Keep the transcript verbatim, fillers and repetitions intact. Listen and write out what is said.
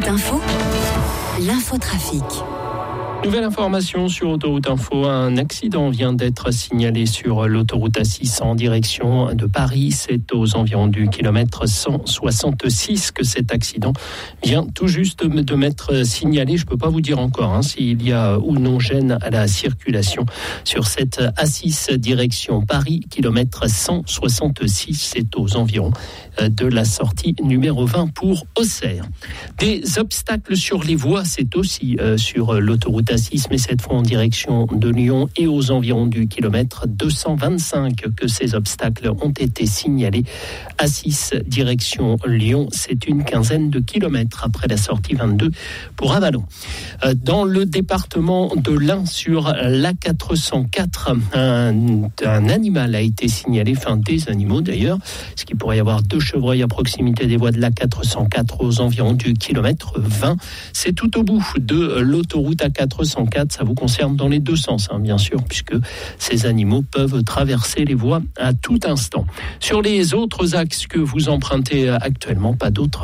Autoroute Info, l'infotrafic. Nouvelle information sur Autoroute Info, un accident vient d'être signalé sur l'autoroute A six en direction de Paris. C'est aux environs du kilomètre cent soixante-six que cet accident vient tout juste de m'être signalé. Je ne peux pas vous dire encore hein, s'il y a ou non gêne à la circulation sur cette A six direction Paris, kilomètre cent soixante-six. C'est aux environs de la sortie numéro vingt pour Auxerre. Des obstacles sur les voies, c'est aussi euh, sur l'autoroute A six, mais cette fois en direction de Lyon et aux environs du kilomètre deux cent vingt-cinq que ces obstacles ont été signalés. A six direction Lyon, c'est une quinzaine de kilomètres après la sortie vingt-deux pour Avallon. Euh, dans le département de l'Ain, sur l'A quatre cent quatre, un, un animal a été signalé, enfin des animaux d'ailleurs, ce qui pourrait y avoir deux chevreuils à proximité des voies de l'A quatre cent quatre aux environs du kilomètre vingt. C'est tout au bout de l'autoroute A quatre cent quatre. Ça vous concerne dans les deux sens, hein, bien sûr, puisque ces animaux peuvent traverser les voies à tout instant. Sur les autres axes que vous empruntez actuellement, pas d'autres